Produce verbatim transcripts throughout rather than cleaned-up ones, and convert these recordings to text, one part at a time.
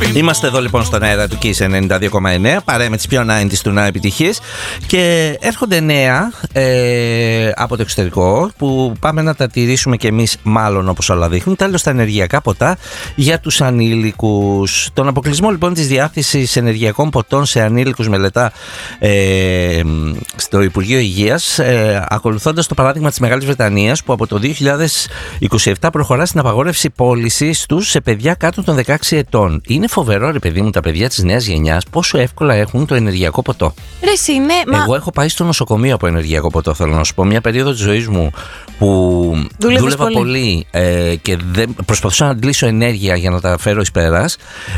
Είμαστε εδώ λοιπόν στον αέρα του Kiss ενενήντα δύο κόμμα εννέα, παρέα με τις πιο ενενήντα του να επιτυχίες. Και έρχονται νέα ε, από το εξωτερικό που πάμε να τα τηρήσουμε κι εμείς, μάλλον όπως όλα δείχνουν. Τέλος, τα ενεργειακά ποτά για τους ανήλικους. Τον αποκλεισμό λοιπόν της διάθεσης ενεργειακών ποτών σε ανήλικους μελετά ε, στο Υπουργείο Υγείας, ε, ακολουθώντας το παράδειγμα της Μεγάλης Βρετανίας, που από το δύο χιλιάδες είκοσι επτά προχωρά στην απαγόρευση πώλησης τους σε παιδιά κάτω των δεκαέξι ετών. Είναι φοβερό, ρε παιδί μου, τα παιδιά της νέας γενιάς πόσο εύκολα έχουν το ενεργειακό ποτό. Ρε εσύ, ναι, Εγώ μα... έχω πάει στο νοσοκομείο από ενεργειακό ποτό, θέλω να σου πω. Μια περίοδο της ζωής μου που Δούλευες δούλευα πολύ, πολύ ε, και δεν, προσπαθούσα να αντλήσω ενέργεια για να τα φέρω εις πέρας.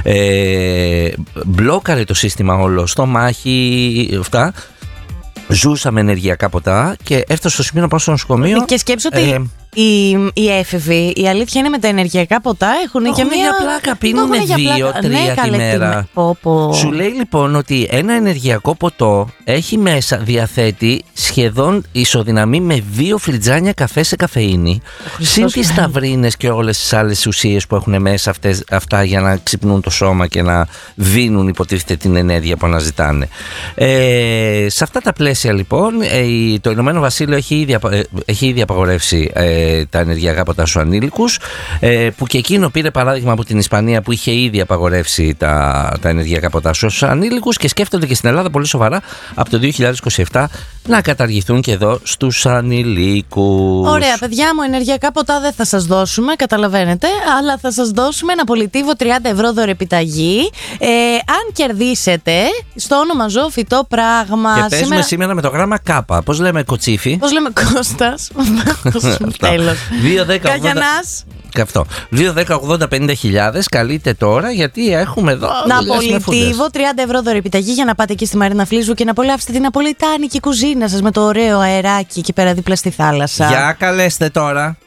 Ε, μπλόκαρε το σύστημα όλο, στομάχι, αυτά. Ζούσα με ενεργειακά ποτά και έφτασα στο σημείο να πάω στο νοσοκομείο. Και σκέψω ότι ε, οι, οι έφηβοι, η αλήθεια είναι, με τα ενεργειακά ποτά έχουν και μια για πλάκα, πίνουν δύο-τρία τη μέρα. Πω, πω. Σου λέει λοιπόν ότι ένα ενεργειακό ποτό έχει μέσα, διαθέτει σχεδόν ισοδυναμή με δύο φλιτζάνια καφέ σε καφεΐνη, συν τις σταυρίνες και όλες τις άλλες ουσίες που έχουν μέσα αυτές, αυτά για να ξυπνούν το σώμα και να δίνουν, υποτίθεται, την ενέργεια που αναζητάνε. Ε, σε αυτά τα πλαίσια λοιπόν, ε, το Ηνωμένο Βασίλειο έχει ήδη, ε, έχει ήδη απαγορεύσει ε, τα ενεργειακά ποτά στους ανήλικους, ε, που και εκείνο πήρε παράδειγμα από την Ισπανία, που είχε ήδη απαγορεύσει τα, τα ενεργειακά ποτά στους ανήλικους, και σκέφτονται και στην Ελλάδα πολύ σοβαρά από το δύο χιλιάδες είκοσι επτά να καταργηθούν και εδώ στους ανηλίκους. Ωραία, παιδιά μου, ενεργειακά ποτά δεν θα σας δώσουμε, καταλαβαίνετε, αλλά θα σας δώσουμε ένα πολιτίβο τριάντα ευρώ δωρεπιταγή. Ε, αν κερδίσετε στο όνομα ζώο φυτό πράγμα. Και παίζουμε σήμερα, σήμερα με το γράμμα Κάπα. Πώς λέμε, Κοτσίφι? Πώς λέμε, Κώστας? Τέλος. Καγιανάς. Και αυτό. δύο δέκα ογδόντα πενήντα χιλιάδες. Καλείτε τώρα, γιατί έχουμε εδώ. Ναπολιτίβο, τριάντα ευρώ δωρεπιταγή για να πάτε εκεί στη Μαρίνα Φλίσβου και να απολαύσετε την ναπολιτάνικη κουζίνα σας με το ωραίο αεράκι εκεί πέρα δίπλα στη θάλασσα. Για καλέστε τώρα.